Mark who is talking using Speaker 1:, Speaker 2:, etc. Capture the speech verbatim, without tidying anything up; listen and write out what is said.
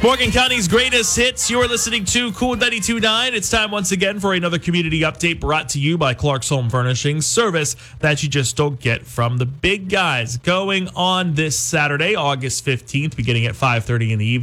Speaker 1: Morgan County's greatest hits. You're listening to Cool ninety-two point nine. It's time once again for another community update brought to you by Clark's Home Furnishings, service that you just don't get from the big guys. Going on this Saturday, August fifteenth, beginning at five thirty in the evening.